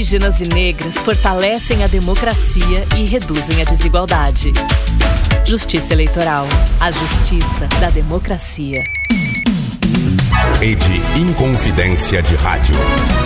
indígenas e negras fortalecem a democracia e reduzem a desigualdade. Justiça Eleitoral. A justiça da democracia. Rede Inconfidência de Rádio.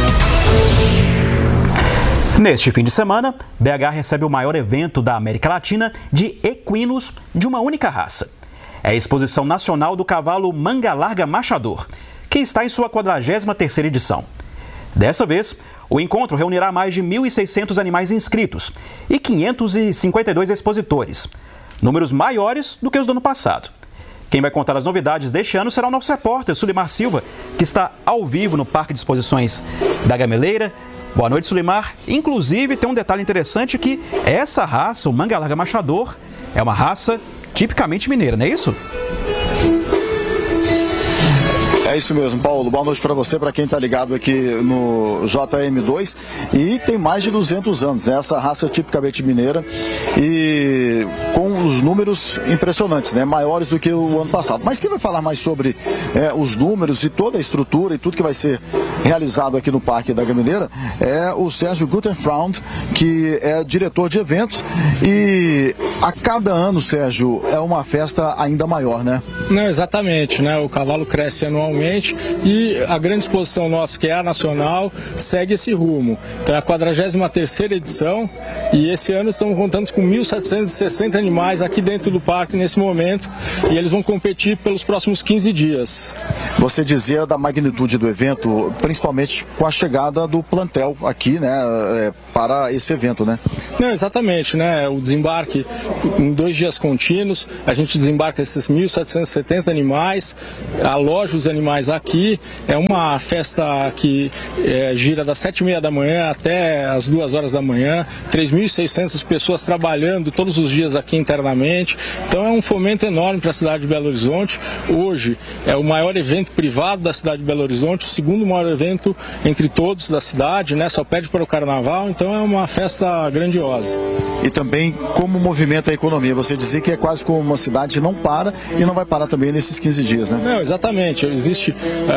Neste fim de semana, BH recebe o maior evento da América Latina de equinos de uma única raça. É a Exposição Nacional do Cavalo Manga Larga Machador, que está em sua 43ª edição. Dessa vez, o encontro reunirá mais de 1.600 animais inscritos e 552 expositores, números maiores do que os do ano passado. Quem vai contar as novidades deste ano será o nosso repórter, Sulimar Silva, que está ao vivo no Parque de Exposições da Gameleira. Boa noite, Sulimar. Inclusive, tem um detalhe interessante que essa raça, o Manga Larga Machador, é uma raça tipicamente mineira, não é isso? É isso mesmo, Paulo. Boa noite para você, para quem está ligado aqui no JM2. E tem mais de 200 anos, né? Essa raça é tipicamente mineira e com os números impressionantes, né? Maiores do que o ano passado. Mas quem vai falar mais sobre os números e toda a estrutura e tudo que vai ser realizado aqui no Parque da Gameleira é o Sérgio Gutenfraund, que é diretor de eventos. E a cada ano, Sérgio, é uma festa ainda maior, né? Não, exatamente, né? O cavalo cresce anualmente e a grande exposição nossa, que é a nacional, segue esse rumo. Então é a 43ª edição e esse ano estamos contando com 1.760 animais aqui dentro do parque nesse momento e eles vão competir pelos próximos 15 dias. Você dizia da magnitude do evento, principalmente com a chegada do plantel aqui, né, para esse evento, né? Não, exatamente, né? O desembarque em 2 dias contínuos, a gente desembarca esses 1.770 animais, aloja os animais aqui. É uma festa que gira das 7h30 da manhã até as 2 horas da manhã, 3.600 pessoas trabalhando todos os dias aqui internamente. Então é um fomento enorme para a cidade de Belo Horizonte. Hoje é o maior evento privado da cidade de Belo Horizonte, o segundo maior evento entre todos da cidade, né? Só perde para o carnaval, então é uma festa grandiosa. E também como movimenta a economia, você dizia que é quase como uma cidade que não para e não vai parar também nesses 15 dias, né? Não, exatamente, existe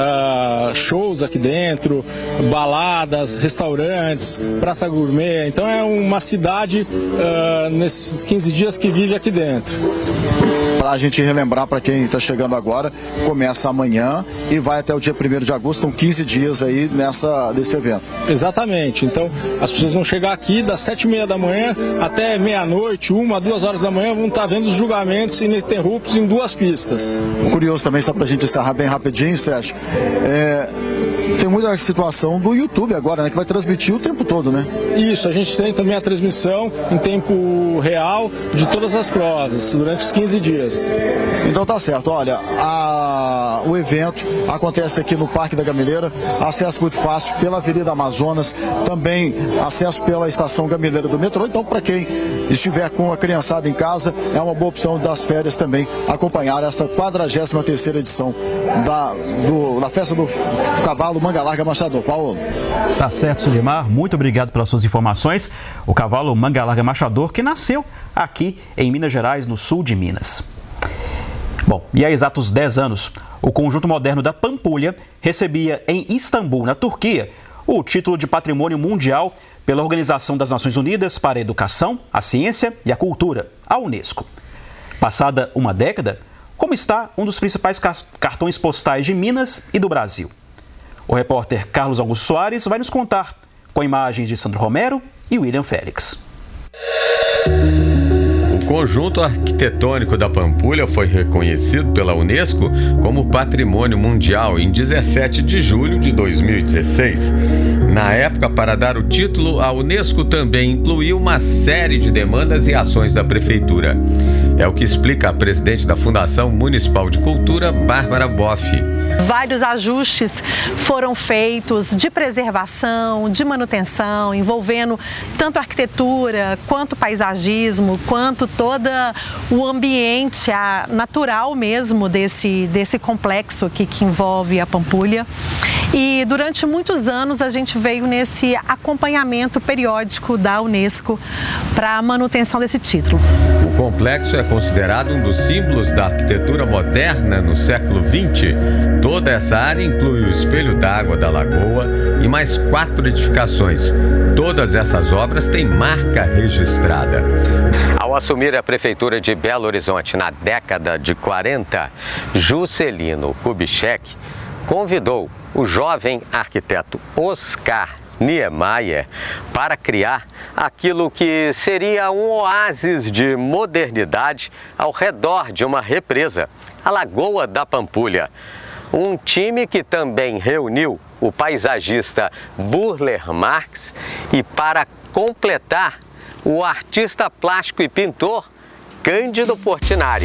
shows aqui dentro, baladas, restaurantes, praça gourmet, então é uma cidade nesses 15 dias que vive aqui dentro. Para a gente relembrar, para quem está chegando agora, começa amanhã e vai até o dia 1º de agosto, são 15 dias aí desse evento. Exatamente, então as pessoas vão chegar aqui das 7h30 da manhã até meia-noite, 1, 2 horas da manhã, vão estar vendo os julgamentos ininterruptos em 2 pistas. Curioso também, só para a gente encerrar bem rapidinho, Sérgio, tem muita situação do YouTube agora, né, que vai transmitir o tempo todo, né? Isso, a gente tem também a transmissão em tempo real de todas as provas, durante os 15 dias. Então tá certo, olha, o evento acontece aqui no Parque da Gameleira, acesso muito fácil pela Avenida Amazonas, também acesso pela estação Gameleira do metrô, então para quem estiver com a criançada em casa, é uma boa opção das férias também acompanhar essa 43ª edição da festa do cavalo Manga Larga Machador. Paulo. Tá certo, Sulimar, muito obrigado pelas suas informações. O cavalo Manga Larga Machador, que nasceu aqui em Minas Gerais, no sul de Minas. Bom, e há exatos 10 anos, o Conjunto Moderno da Pampulha recebia em Istambul, na Turquia, o título de Patrimônio Mundial pela Organização das Nações Unidas para a Educação, a Ciência e a Cultura, a Unesco. Passada uma década, como está um dos principais cartões postais de Minas e do Brasil? O repórter Carlos Augusto Soares vai nos contar, com imagens de Sandro Romero e William Félix. O conjunto arquitetônico da Pampulha foi reconhecido pela Unesco como Patrimônio Mundial em 17 de julho de 2016. Na época, para dar o título, a Unesco também incluiu uma série de demandas e ações da Prefeitura. É o que explica a presidente da Fundação Municipal de Cultura, Bárbara Boff. Vários ajustes foram feitos de preservação, de manutenção, envolvendo tanto arquitetura, quanto paisagismo, quanto todo o ambiente natural mesmo desse complexo aqui que envolve a Pampulha. E durante muitos anos a gente veio nesse acompanhamento periódico da Unesco para a manutenção desse título. O complexo é considerado um dos símbolos da arquitetura moderna no século XX. Toda essa área inclui o espelho d'água da lagoa e mais 4 edificações. Todas essas obras têm marca registrada. Ao assumir a prefeitura de Belo Horizonte na década de 40, Juscelino Kubitschek convidou o jovem arquiteto Oscar Niemeyer para criar aquilo que seria um oásis de modernidade ao redor de uma represa, a Lagoa da Pampulha. Um time que também reuniu o paisagista Burle Marx e, para completar, o artista plástico e pintor Cândido Portinari.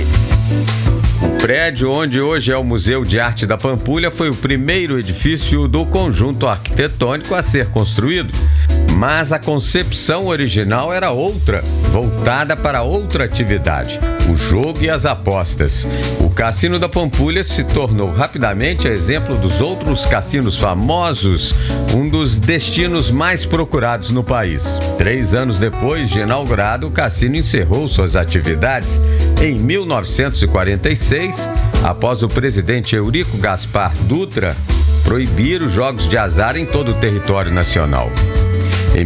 O prédio onde hoje é o Museu de Arte da Pampulha foi o primeiro edifício do conjunto arquitetônico a ser construído. Mas a concepção original era outra, voltada para outra atividade, o jogo e as apostas. O Cassino da Pampulha se tornou rapidamente exemplo dos outros cassinos famosos, um dos destinos mais procurados no país. 3 anos depois de inaugurado, o cassino encerrou suas atividades em 1946, após o presidente Eurico Gaspar Dutra proibir os jogos de azar em todo o território nacional. Em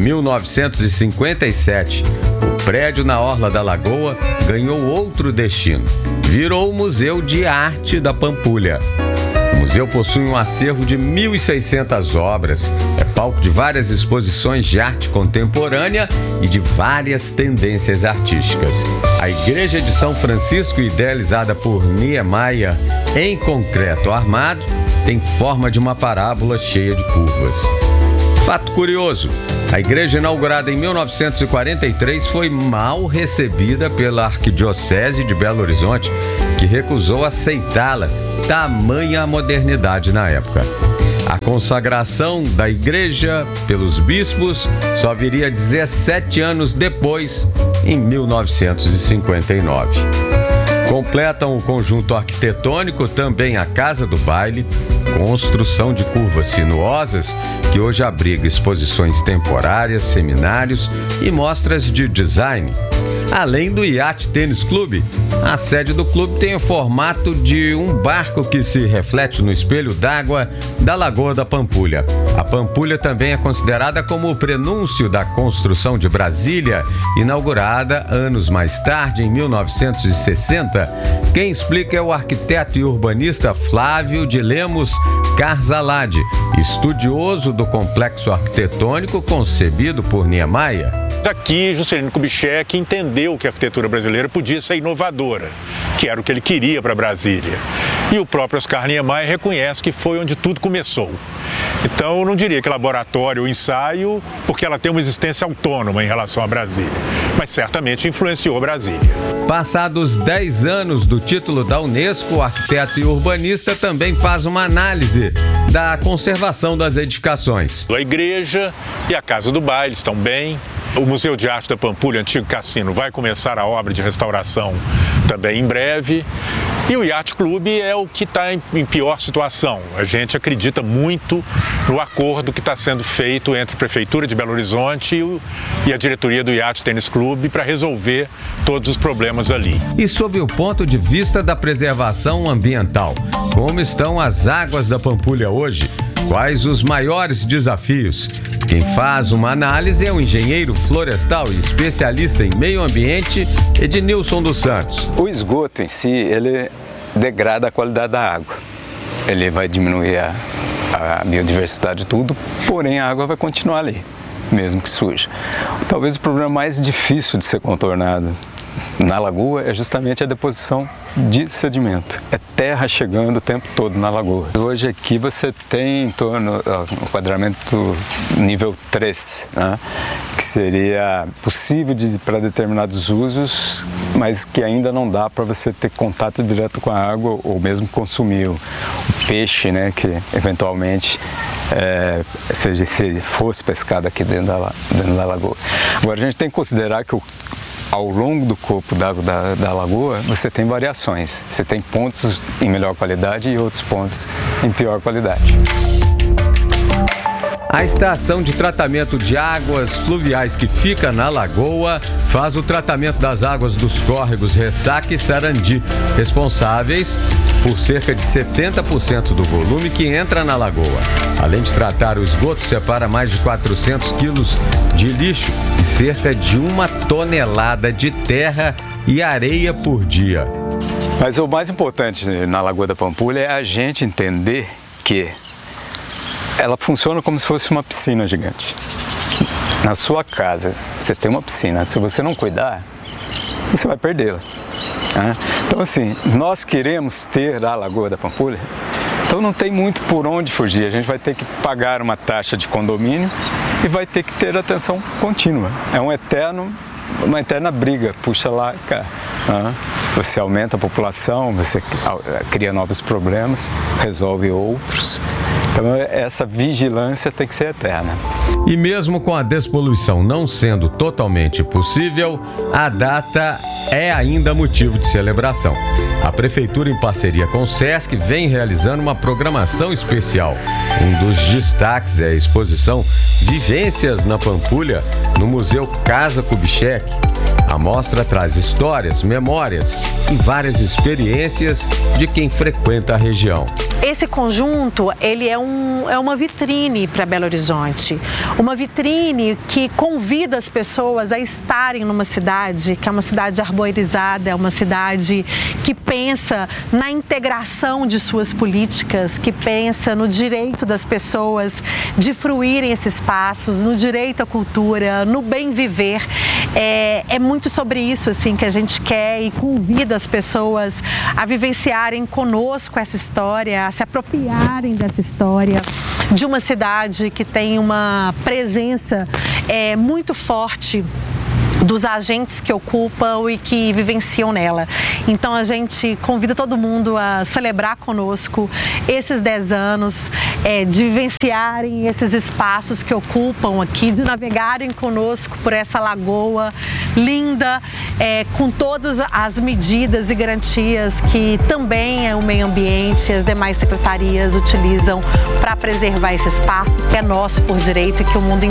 1957, o prédio na Orla da Lagoa ganhou outro destino. Virou o Museu de Arte da Pampulha. O museu possui um acervo de 1.600 obras, é palco de várias exposições de arte contemporânea e de várias tendências artísticas. A Igreja de São Francisco, idealizada por Niemeyer em concreto armado, tem forma de uma parábola cheia de curvas. Fato curioso, a igreja inaugurada em 1943 foi mal recebida pela Arquidiocese de Belo Horizonte, que recusou aceitá-la, tamanha a modernidade na época. A consagração da igreja pelos bispos só viria 17 anos depois, em 1959. Completam o conjunto arquitetônico também a Casa do Baile, construção de curvas sinuosas que hoje abriga exposições temporárias, seminários e mostras de design. Além do Yacht Tênis Clube, a sede do clube tem o formato de um barco que se reflete no espelho d'água da Lagoa da Pampulha. A Pampulha também é considerada como o prenúncio da construção de Brasília, inaugurada anos mais tarde, em 1960. Quem explica é o arquiteto e urbanista Flávio de Lemos Carzalade, estudioso do complexo arquitetônico concebido por Niemeyer. Aqui, Juscelino Kubitschek entendeu que a arquitetura brasileira podia ser inovadora, que era o que ele queria para Brasília. E o próprio Oscar Niemeyer reconhece que foi onde tudo começou. Então, eu não diria que laboratório ou ensaio, porque ela tem uma existência autônoma em relação a Brasília, mas certamente influenciou Brasília. Passados 10 anos do título da Unesco, o arquiteto e urbanista também faz uma análise da conservação das edificações. A igreja e a Casa do Baile estão bem. O Museu de Arte da Pampulha, antigo cassino, vai começar a obra de restauração também em breve. E o Yacht Clube é o que está em pior situação. A gente acredita muito no acordo que está sendo feito entre a Prefeitura de Belo Horizonte e a diretoria do Yacht Tênis Clube para resolver todos os problemas ali. E sob o ponto de vista da preservação ambiental, como estão as águas da Pampulha hoje? Quais os maiores desafios? Quem faz uma análise é o engenheiro florestal e especialista em meio ambiente, Ednilson dos Santos. O esgoto em si, ele degrada a qualidade da água. Ele vai diminuir a biodiversidade e tudo, porém a água vai continuar ali, mesmo que suja. Talvez o problema mais difícil de ser contornado na lagoa é justamente a deposição de sedimento. É terra chegando o tempo todo na lagoa. Hoje aqui você tem em torno um enquadramento nível 3, né? Que seria possível para determinados usos, mas que ainda não dá para você ter contato direto com a água ou mesmo consumir o peixe, né? Que eventualmente se fosse pescado aqui dentro da lagoa. Agora a gente tem que considerar que ao longo do corpo d'água da lagoa, você tem variações. Você tem pontos em melhor qualidade e outros pontos em pior qualidade. A estação de tratamento de águas fluviais que fica na lagoa faz o tratamento das águas dos córregos Ressaca e Sarandi, responsáveis por cerca de 70% do volume que entra na lagoa. Além de tratar o esgoto, separa mais de 400 quilos de lixo e cerca de 1 tonelada de terra e areia por dia. Mas o mais importante na Lagoa da Pampulha é a gente entender que ela funciona como se fosse uma piscina gigante. Na sua casa, você tem uma piscina. Se você não cuidar, você vai perdê-la. Então, assim, nós queremos ter a Lagoa da Pampulha, então não tem muito por onde fugir. A gente vai ter que pagar uma taxa de condomínio e vai ter que ter atenção contínua. É uma eterna briga, puxa lá e cá. Você aumenta a população, você cria novos problemas, resolve outros. Então essa vigilância tem que ser eterna. E mesmo com a despoluição não sendo totalmente possível, a data é ainda motivo de celebração. A Prefeitura, em parceria com o SESC, vem realizando uma programação especial. Um dos destaques é a exposição Vivências na Pampulha, no Museu Casa Kubitschek. A mostra traz histórias, memórias e várias experiências de quem frequenta a região. Esse conjunto, ele é uma vitrine para Belo Horizonte. Uma vitrine que convida as pessoas a estarem numa cidade que é uma cidade arborizada, é uma cidade que pensa na integração de suas políticas, que pensa no direito das pessoas de fruírem esses espaços, no direito à cultura, no bem viver. É muito sobre isso assim, que a gente quer e convida as pessoas a vivenciarem conosco essa história, a se apropriarem dessa história de uma cidade que tem uma presença muito forte dos agentes que ocupam e que vivenciam nela. Então a gente convida todo mundo a celebrar conosco esses 10 anos, de vivenciarem esses espaços que ocupam aqui, de navegarem conosco por essa lagoa linda, com todas as medidas e garantias que também o meio ambiente e as demais secretarias utilizam para preservar esse espaço que é nosso por direito e que o mundo